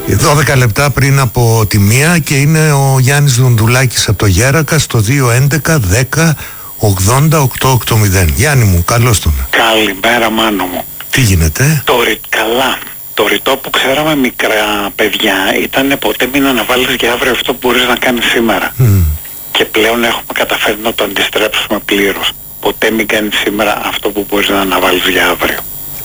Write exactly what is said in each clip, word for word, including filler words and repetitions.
δώδεκα λεπτά πριν από τη μία και είναι ο Γιάννης Δονδουλάκης από το Γέρακα στο δύο έντεκα δέκα ογδόντα οκτακόσια ογδόντα. Γιάννη μου, καλώς τον. Καλημέρα Μάνο μου. Τι γίνεται? Το ρι... Καλά. Το ρητό που ξέραμε μικρά παιδιά ήταν ποτέ μην αναβάλεις για αύριο αυτό που μπορείς να κάνεις σήμερα. Mm. Και πλέον έχουμε καταφέρει να το αντιστρέψουμε πλήρως. Ποτέ μην κάνεις σήμερα αυτό που μπορείς να αναβάλεις για αύριο.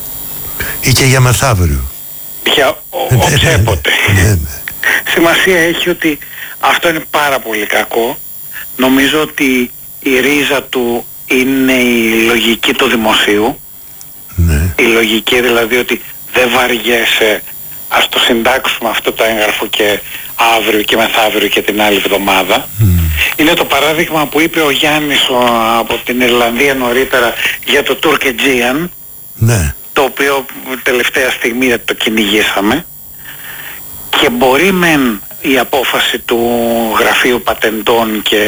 Ή και για μεθαύριο. Για οψέποτε. Σημασία έχει ότι αυτό είναι πάρα πολύ κακό. Νομίζω ότι η ρίζα του είναι η λογική του δημοσίου. Ναι. Η λογική δηλαδή ότι δεν βαριέσαι, ας το συντάξουμε αυτό το έγγραφο και αύριο και μεθαύριο και την άλλη εβδομάδα. Mm. Είναι το παράδειγμα που είπε ο Γιάννης ο, από την Ιρλανδία νωρίτερα για το Turk Aegean, ναι. το οποίο τελευταία στιγμή το κυνηγήσαμε, και μπορεί μεν η απόφαση του Γραφείου Πατεντών και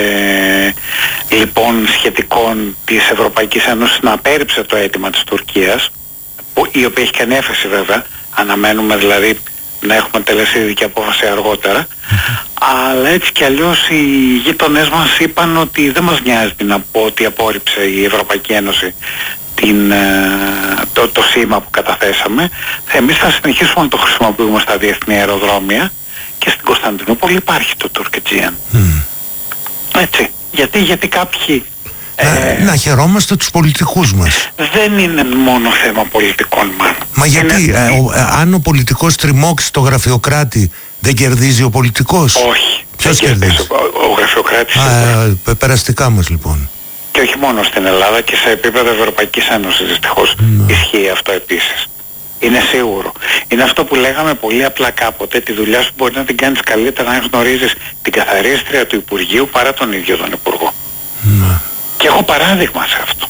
λοιπόν σχετικών της Ευρωπαϊκής Ένωσης να απέρριψε το αίτημα της Τουρκίας, που, η οποία έχει κάνει έφεση βέβαια, αναμένουμε δηλαδή να έχουμε τελέσει ειδική απόφαση αργότερα, αλλά έτσι κι αλλιώς οι γείτονές μας είπαν ότι δεν μας νοιάζει να πω ότι απόρριψε η Ευρωπαϊκή Ένωση την, το, το σήμα που καταθέσαμε. Εμείς θα συνεχίσουμε να το χρησιμοποιούμε στα διεθνή αεροδρόμια και στην Κωνσταντινούπολη υπάρχει το Turk Aegean. Mm. Έτσι. Γιατί, γιατί κάποιοι... Να, ε, να χαιρόμαστε τους πολιτικούς μας. Δεν είναι μόνο θέμα πολιτικών μας. Μα γιατί, είναι... ε, ο, ε, αν ο πολιτικός τριμώξει το γραφειοκράτη, δεν κερδίζει ο πολιτικός? Όχι. Ποιος κερδίζει? Ο, ο γραφειοκράτης. Α, ε, περαστικά μας λοιπόν. Και όχι μόνο στην Ελλάδα, και σε επίπεδο Ευρωπαϊκής Ένωσης δυστυχώς mm. ισχύει αυτό επίσης. Είναι σίγουρο. Είναι αυτό που λέγαμε πολύ απλά κάποτε, τη δουλειά σου μπορεί να την κάνεις καλύτερα αν γνωρίζεις την καθαρίστρια του Υπουργείου παρά τον ίδιο τον Υπουργό. Mm. Και έχω παράδειγμα σε αυτό.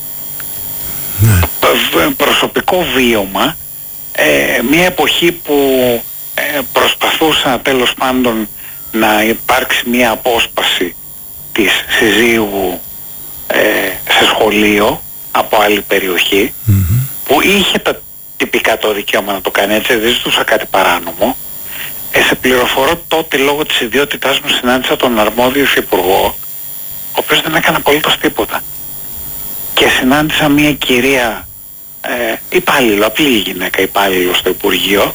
Ναι. Προσωπικό βίωμα, ε, μια εποχή που ε, προσπαθούσα τέλος πάντων να υπάρξει μια απόσπαση της συζύγου ε, σε σχολείο από άλλη περιοχή, mm-hmm. που είχε τα τυπικά το δικαίωμα να το κάνει έτσι, δεν ζητούσα κάτι παράνομο. Ε, σε πληροφορώ τότε λόγω της ιδιότητάς μου συνάντησα τον αρμόδιο υφυπουργό, ο οποίος δεν έκανε απολύτως τίποτα. Και συνάντησα μια κυρία ε, υπάλληλο, απλή γυναίκα υπάλληλο στο Υπουργείο,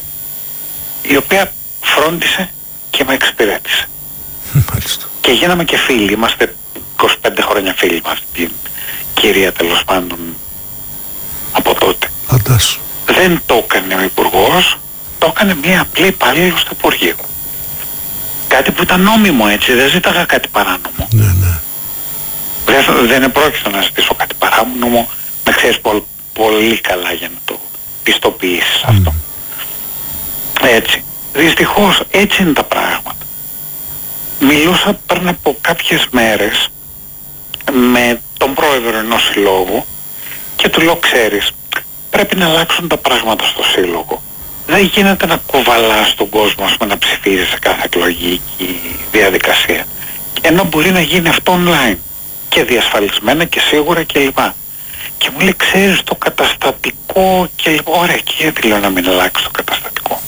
η οποία φρόντισε και με εξυπηρέτησε. Και γίναμε και φίλοι, είμαστε είκοσι πέντε χρόνια φίλοι μας, την κυρία τέλος πάντων από τότε. Φαντάσου. Δεν το έκανε ο Υπουργός, το έκανε μια απλή υπάλληλο στο Υπουργείο. Κάτι που ήταν νόμιμο, έτσι, δεν ζήταγα κάτι παράνομο. Ναι, ναι. Δεν, δεν επρόκειτο να ζητήσω κάτι παράνομο, με ξέρεις πολύ, πολύ καλά για να το πιστοποιήσεις mm. αυτό. Έτσι. Δυστυχώς έτσι είναι τα πράγματα. Μιλούσα πριν από κάποιες μέρες με τον πρόεδρο ενός συλλόγου και του λέω, ξέρεις, πρέπει να αλλάξουν τα πράγματα στο σύλλογο. Δεν γίνεται να κουβαλάς τον κόσμο με να ψηφίζει σε κάθε εκλογική διαδικασία. Ενώ μπορεί να γίνει αυτό online και διασφαλισμένα και σίγουρα κλπ. Και μου λέει, ξέρεις, το καταστατικό και λοιπόν, ωραία, και γιατί λέω να μην αλλάξει το καταστατικό?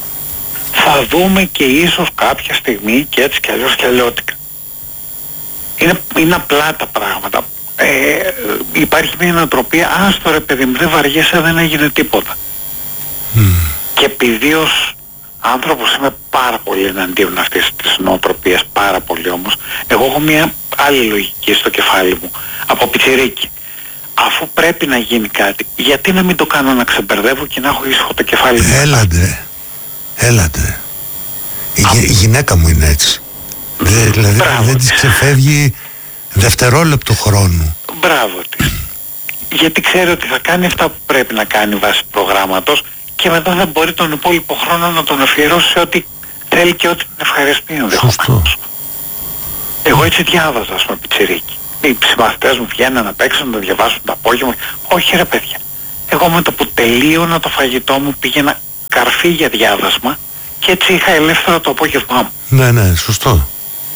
Θα δούμε και ίσως κάποια στιγμή και έτσι και αλλιώς και αλλιώτικα. Είναι, είναι απλά τα πράγματα. Ε, υπάρχει μια νοοτροπία, άστο ρε παιδί μου, δεν βαριέσαι, δεν έγινε τίποτα. Mm. Και επειδή ως άνθρωπος είμαι πάρα πολύ εναντίον αυτής της νοοτροπίας, πάρα πολύ όμως, εγώ έχω μια άλλη λογική στο κεφάλι μου, από πιτσιρίκι. Αφού πρέπει να γίνει κάτι, γιατί να μην το κάνω να ξεμπερδεύω και να έχω ήσυχο το κεφάλι μου? Έλατε, έλατε. Η, Α... η γυναίκα μου είναι έτσι. Δε, δηλαδή Μπράβο δεν της ξεφεύγει δευτερόλεπτο χρόνου. Μπράβο της. Γιατί ξέρει ότι θα κάνει αυτά που πρέπει να κάνει βάσει προγράμματος και μετά θα μπορεί τον υπόλοιπο χρόνο να τον αφιερώσει σε ό,τι θέλει και ό,τι την ευχαριστεί ενδεχομένως. Εγώ έτσι διάβαζα, ας πούμε, πιτσιρίκι. Οι συμμαθητές μου βγαίνουν να παίξουν, να διαβάσουν το απόγευμα. Όχι ρε παιδιά. Εγώ με το που τελείωνα το φαγητό μου πήγαινα καρφί για διάβασμα και έτσι είχα ελεύθερο το απόγευμά μου. Ναι, ναι, σωστό.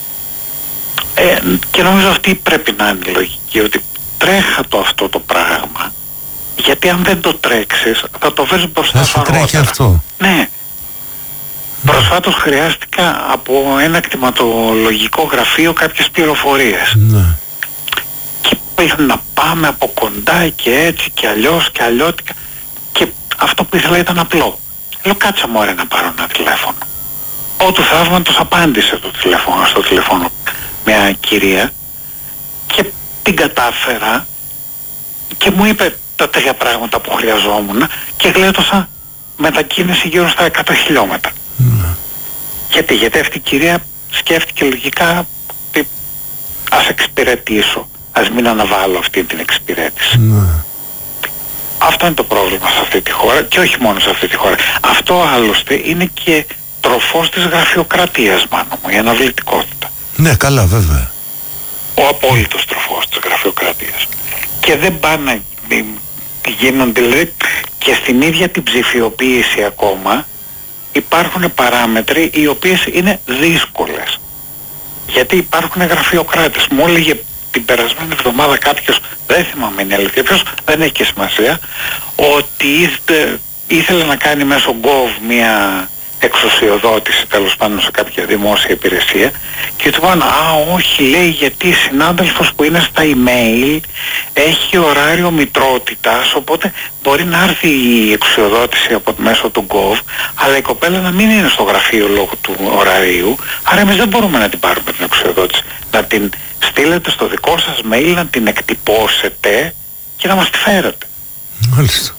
Ε, και νομίζω αυτή πρέπει να είναι η λογική, ότι τρέχα το αυτό το πράγμα, γιατί αν δεν το τρέξεις θα το βρεις μπροστά σου αργότερα. Θα σου τρέχει αυτό. Ναι. Προσφάτως χρειάστηκα από ένα κτηματολογικό γραφείο κάποιες πληροφορίες. Ναι. Και πήγαν να πάμε από κοντά και έτσι και αλλιώς και αλλιώτικα. Και αυτό που ήθελα ήταν απλό. Λέω κάτσα μωρέ να πάρω ένα τηλέφωνο. Ό, του θαύματος απάντησε το τηλέφωνο, στο τηλέφωνο μια κυρία και την κατάφερα και μου είπε τα τρία πράγματα που χρειαζόμουν και γλέτωσα μετακίνηση γύρω στα εκατό χιλιόμετρα. Mm. Γιατί, γιατί αυτή η κυρία σκέφτηκε λογικά ότι ας εξυπηρετήσω, ας μην αναβάλω αυτή την εξυπηρέτηση. Mm. Αυτό είναι το πρόβλημα σε αυτή τη χώρα και όχι μόνο σε αυτή τη χώρα. Αυτό άλλωστε είναι και τροφός της γραφειοκρατίας, μάνο μου, η αναβλητικότητα. Ναι, καλά βέβαια. Ο απόλυτος τροφός της γραφειοκρατίας. Και δεν πάνε να γίνονται, δηλαδή, και στην ίδια την ψηφιοποίηση ακόμα υπάρχουν παράμετροι οι οποίες είναι δύσκολες. Γιατί υπάρχουν γραφειοκράτες. Μου έλεγε την περασμένη εβδομάδα κάποιος, δεν θυμάμαι είναι αλήθεια, ποιος, δεν έχει και σημασία, ότι ήθελε να κάνει μέσω Gov μια εξουσιοδότηση τέλος πάντων σε κάποια δημόσια υπηρεσία και του είπαν, α όχι, λέει, γιατί συνάδελφος που είναι στα email έχει ωράριο μητρότητας, οπότε μπορεί να έρθει η εξουσιοδότηση από μέσω του Gov, αλλά η κοπέλα να μην είναι στο γραφείο λόγω του ωραρίου, άρα εμείς δεν μπορούμε να την πάρουμε την εξουσιοδότηση, να την στείλετε στο δικό σας mail, να την εκτυπώσετε και να μας τη φέρετε. Μάλιστα.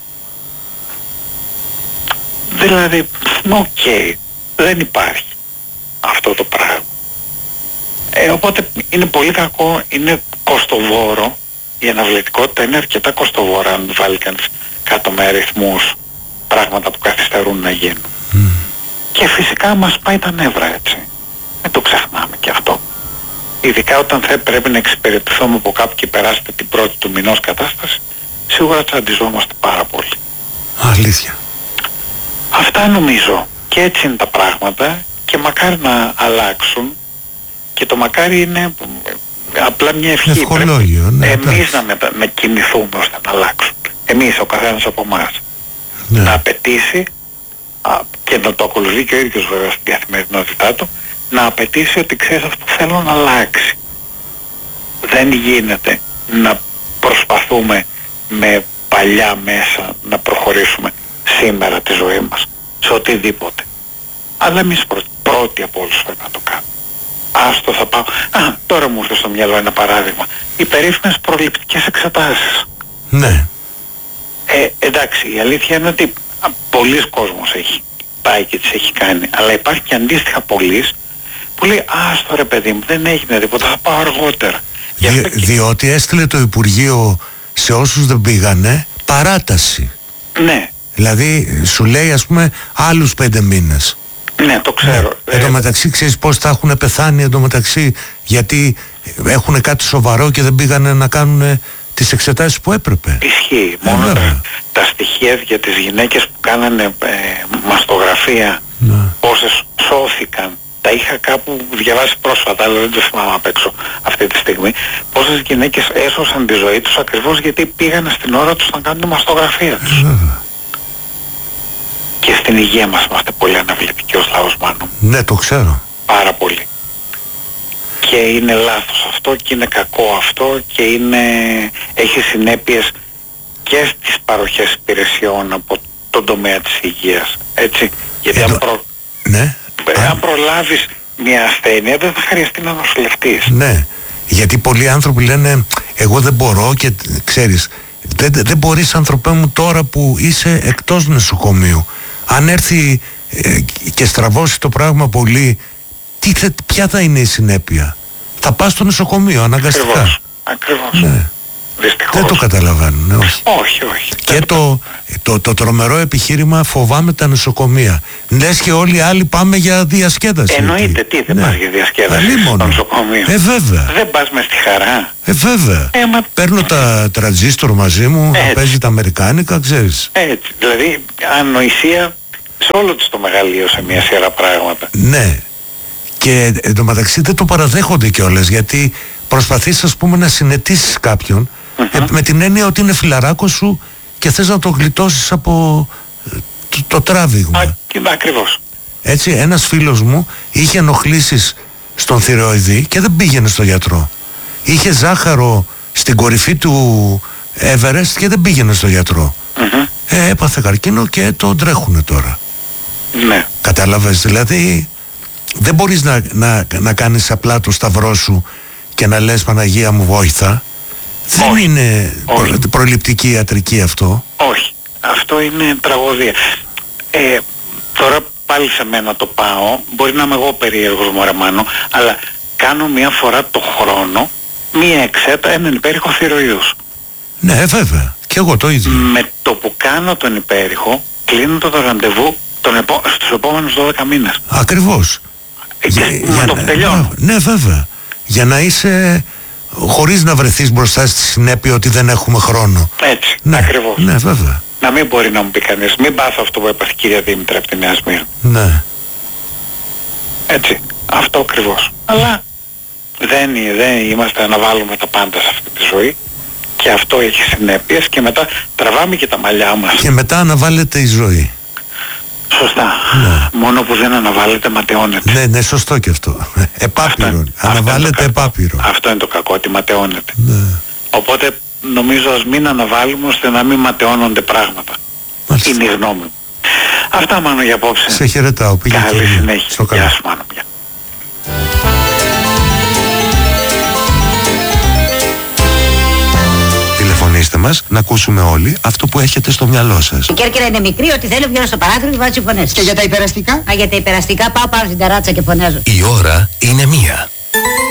Δηλαδή, οκ, okay, δεν υπάρχει αυτό το πράγμα. Ε, οπότε είναι πολύ κακό, είναι κοστοβόρο, η αναβλητικότητα είναι αρκετά κοστοβόρα αν βάλει κανείς κάτω με αριθμούς πράγματα που καθυστερούν να γίνουν. Mm. Και φυσικά μας πάει τα νεύρα, έτσι. Δεν το ξεχνάμε και αυτό. Ειδικά όταν θα πρέπει να εξυπηρετηθούμε από κάπου και περάσετε την πρώτη του μηνός κατάσταση, σίγουρα τσαντιζόμαστε πάρα πολύ. Αλήθεια. Αυτά νομίζω, και έτσι είναι τα πράγματα και μακάρι να αλλάξουν και το μακάρι είναι απλά μια ευχή. Ευχολόγιο, ναι, εμείς να, μετα... να κινηθούμε ώστε να αλλάξουν. Εμείς, ο καθένας από εμάς. Ναι. Να απαιτήσει, α, και να το ακολουθεί και ο ίδιος βέβαια στην καθημερινότητά του, να απαιτήσει ότι ξέρεις αυτό θέλω να αλλάξει. Δεν γίνεται να προσπαθούμε με παλιά μέσα να προχωρήσουμε σήμερα τη ζωή μας σε οτιδήποτε. Αλλά εμείς πρω, πρώτοι από όλους πρέπει να το κάνουμε. Άστο θα πάω. Α, τώρα μου ήρθε στο μυαλό ένα παράδειγμα. Οι περίφημες προληπτικές εξετάσεις. Ναι. Ε, εντάξει, η αλήθεια είναι ότι πολλοί κόσμος έχει πάει και τις έχει κάνει. Αλλά υπάρχει και αντίστοιχα πολλοί που λέει άστο ρε παιδί μου, δεν έγινε τίποτα, θα πάω αργότερα. Δι, και... Διότι έστειλε το Υπουργείο σε όσους δεν πήγανε παράταση. Ναι. Δηλαδή σου λέει ας πούμε άλλους πέντε μήνες. Ναι, το ξέρω. Ναι. Εν τω μεταξύ ξέρεις πώς θα έχουν πεθάνει εν τω μεταξύ, γιατί έχουν κάτι σοβαρό και δεν πήγανε να κάνουν τις εξετάσεις που έπρεπε. Ισχύει. Ε, Μόνο τα, τα στοιχεία για τις γυναίκες που κάνανε ε, μαστογραφία, ναι. Πόσες σώθηκαν, τα είχα κάπου διαβάσει πρόσφατα, αλλά δεν το θυμάμαι απ' έξω αυτή τη στιγμή. Πόσες γυναίκες έσωσαν τη ζωή τους ακριβώς γιατί πήγανε στην ώρα τους να κάνουν μαστογραφία τους. Ε, Και στην υγεία μας είμαστε πολύ αναβλητικοί ως λαός, Μάνο. Ναι, το ξέρω. Πάρα πολύ. Και είναι λάθος αυτό και είναι κακό αυτό και είναι, έχει συνέπειες και στις παροχές υπηρεσιών από τον τομέα της υγείας. Έτσι. Γιατί Εδώ... αν, προ... ναι. αν προλάβεις μια ασθένεια δεν θα χρειαστεί να νοσηλευτείς. Ναι. Γιατί πολλοί άνθρωποι λένε εγώ δεν μπορώ και ξέρεις, δεν, δεν μπορείς άνθρωπέ μου τώρα που είσαι εκτός νοσοκομείου. Αν έρθει ε, και στραβώσει το πράγμα πολύ, τι θε, ποια θα είναι η συνέπεια? Θα πας στο νοσοκομείο αναγκαστικά. Ακριβώς, ακριβώς. Ναι. Δυστυχώς. Δεν το καταλαβαίνουν, ναι, όχι. Όχι, όχι. Και το, το, το τρομερό επιχείρημα φοβάμαι τα νοσοκομεία. Λες και όλοι οι άλλοι πάμε για διασκέδαση. Εννοείται, τι δεν ναι. πας για διασκέδαση στο νοσοκομείο. Ε, βέβαια. Δεν πας μες στη χαρά. Ε, βέβαια. Ε, μα... Παίρνω τα τραντζίστορ μαζί μου, να παίζει τα αμερικάνικα, ξέρεις. Έτσι, δηλαδή ανοησία σε όλο της το μεγαλείο σε μια σειρά πράγματα. Ναι. Και εντωμεταξύ δεν το παραδέχονται κιόλας, γιατί προσπαθείς ας πούμε να συνετίσεις κάποιον mm-hmm. ε, με την έννοια ότι είναι φιλαράκος σου και θες να το γλιτώσεις από ε, το, το τράβηγμα. Α, ακριβώς. Έτσι, ένας φίλος μου είχε ενοχλήσεις στον θηροειδή και δεν πήγαινε στο γιατρό. Είχε ζάχαρο στην κορυφή του Everest και δεν πήγαινε στο γιατρό. Mm-hmm. Ε, έπαθε καρκίνο και το τρέχουνε τώρα. Ναι. Κατάλαβες, δηλαδή δεν μπορείς να, να, να κάνεις απλά το σταυρό σου και να λες Παναγία μου βόηθα. Δεν Όχι. είναι Όχι. προ, προληπτική ιατρική αυτό. Όχι. Αυτό είναι τραγωδία. Ε, τώρα πάλι σε μένα το πάω, μπορεί να είμαι εγώ περίεργος μωρέ Μάνο, αλλά κάνω μία φορά το χρόνο μία εξέτα, έναν υπέρηχο θηροειδούς. Ναι, βέβαια. Και εγώ το ίδιο. Με το που κάνω τον υπέρηχο, κλείνω το, το ραντεβού τον επό... στους επόμενους δώδεκα μήνες. Ακριβώς. Για, για το να, τελειώνω. Ναι, βέβαια. Για να είσαι χωρίς να βρεθείς μπροστά στη συνέπεια ότι δεν έχουμε χρόνο. Έτσι, ναι, ακριβώς. Ναι, βέβαια. Να μην μπορεί να μου πει κανείς, μην πάθω αυτό που έπαθε η κυρία Δήμητρα από τη Νέα Σμύρνη. Ναι. Έτσι, αυτό ακριβώς. Αλλά δεν, δεν είμαστε να βάλουμε τα πάντα σε αυτή τη ζωή και αυτό έχει συνέπειες και μετά τραβάμε και τα μαλλιά μας. Και μετά αναβάλλεται η ζωή. Σωστά. Ναι. Μόνο που δεν αναβάλλεται ματαιώνεται. Ναι, ναι, σωστό και αυτό. Επάπειρο. Αναβάλλεται επάπειρο. Αυτό είναι το κακό, ότι ματαιώνεται. Ναι. Οπότε νομίζω ας μην αναβάλουμε ώστε να μην ματαιώνονται πράγματα. Μάλιστα. Είναι η γνώμη μου. Αυτά Μάνο για απόψε. Σε χαιρετάω. Πήγε καλή συνέχεια. Στο Γεια σου Μάνο. Γεια. Τηλεφωνήστε μας να ακούσουμε όλοι αυτό που έχετε στο μυαλό σας. Η Κέρκυρα είναι μικρή, ότι θέλω βγαίνω στο παράθυρο και βάζω φωνές. Και για τα υπεραστικά? Α, για τα υπεραστικά πάω πάνω στην ταράτσα και φωνάζω. Η ώρα είναι μία.